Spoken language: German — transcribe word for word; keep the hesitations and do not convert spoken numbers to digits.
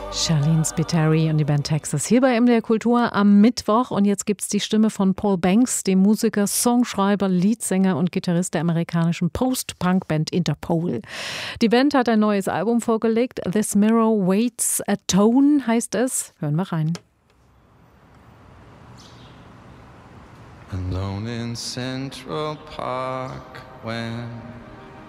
Charlene Spiteri und die Band Texas hier bei M D R Kultur am Mittwoch. Und jetzt gibt's die Stimme von Paul Banks, dem Musiker, Songschreiber, Leadsänger und Gitarrist der amerikanischen Post-Punk-Band Interpol. Die Band hat ein neues Album vorgelegt. This Mirror Waits a Tone heißt es. Hören wir rein. Alone in Central Park when